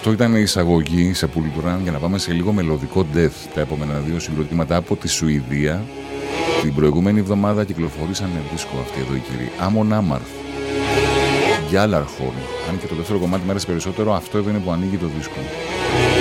Αυτό ήταν η εισαγωγή σε Sepultura για να πάμε σε λίγο μελωδικό death. Τα επόμενα δύο συγκροτήματα από τη Σουηδία. Την προηγούμενη εβδομάδα κυκλοφορήσανε δίσκο αυτοί εδώ οι κύριοι. Amon Amarth, Gjallarhorn. Αν και το δεύτερο κομμάτι μου άρεσε περισσότερο, αυτό εδώ είναι που ανοίγει το δίσκο.